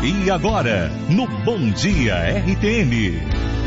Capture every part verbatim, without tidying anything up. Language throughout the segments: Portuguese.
E agora, no Bom Dia R T M.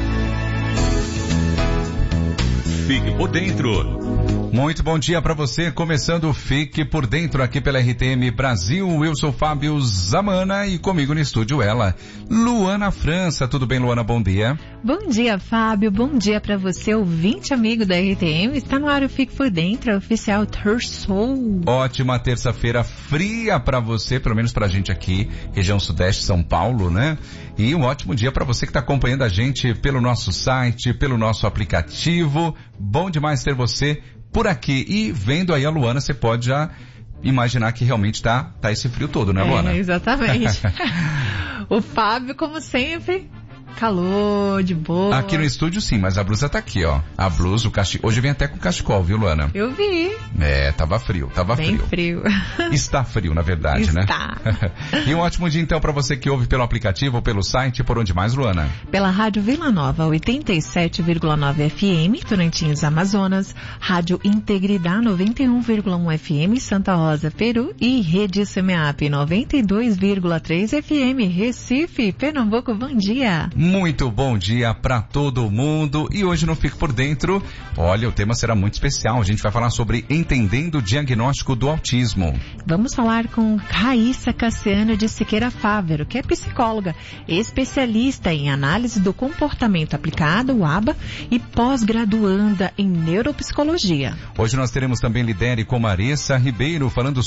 Fique por dentro. Muito bom dia para você, começando o Fique por Dentro aqui pela R T M Brasil. Eu sou Fábio Zamana e comigo no estúdio ela, Luana França. Tudo bem, Luana? Bom dia. Bom dia, Fábio. Bom dia para você, ouvinte amigo da R T M. Está no ar o Fique por Dentro, oficial Terçol. Ótima terça-feira fria para você, pelo menos pra gente aqui, região sudeste, São Paulo, né? E um ótimo dia para você que está acompanhando a gente pelo nosso site, pelo nosso aplicativo. Bom demais ter você por aqui. E vendo aí a Luana, você pode já imaginar que realmente tá, tá esse frio todo, né, Luana? É, exatamente. O Fábio, como sempre, calor, de boa. Aqui no estúdio sim, mas a blusa tá aqui, ó. A blusa, o cachecol. Hoje vem até com cachecol, viu, Luana? Eu vi. É, tava frio, tava Bem frio. frio. Está frio, na verdade, Está. né? Está. E um ótimo dia então para você que ouve pelo aplicativo ou pelo site, por onde mais, Luana? Pela Rádio Vila Nova, oitenta e sete vírgula nove F M, Tocantins, Amazonas, Rádio Integridade noventa e um vírgula um F M, Santa Rosa, Peru, e Rede Semeap noventa e dois vírgula três F M, Recife, Pernambuco. Bom dia. Muito bom dia para todo mundo. E hoje no Fique por Dentro, olha, o tema será muito especial. A gente vai falar sobre entendendo o diagnóstico do autismo. Vamos falar com Raíssa Cassiano de Siqueira Fávero, que é psicóloga, especialista em análise do comportamento aplicado, o A B A, e pós-graduanda em neuropsicologia. Hoje nós teremos também Lidere com Marissa Ribeiro, falando